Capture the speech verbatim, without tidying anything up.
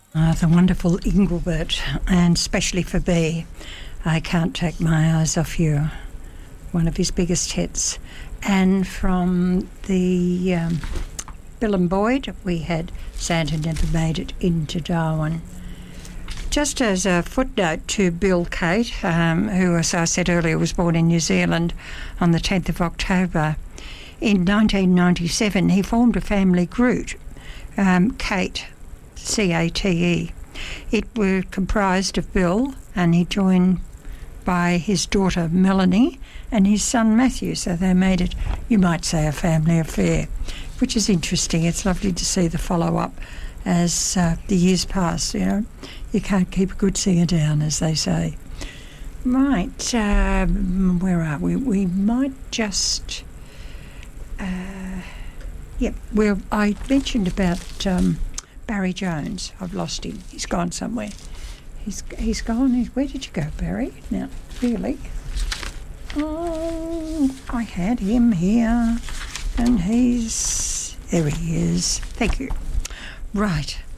Ah, the wonderful Engelbert, and especially for B, I Can't Take My Eyes Off You, one of his biggest hits. And from the um, Bill and Boyd, we had Santa Never Made It Into Darwin. Just as a footnote to Bill Kate, um, who, as I said earlier, was born in New Zealand on the tenth of October, in nineteen ninety-seven he formed a family group, um, Kate, C A T E. It was comprised of Bill, and he joined by his daughter Melanie and his son Matthew, so they made it, you might say, a family affair, which is interesting. It's lovely to see the follow-up as uh, the years pass, you know. You can't keep a good singer down, as they say. Right, um, where are we? We might just... Uh, yep, well, I mentioned about um, Barry Jones. I've lost him. He's gone somewhere. He's he's gone. Where did you go, Barry? Now, really? Oh, I had him here, and he's... There he is. Thank you. Right.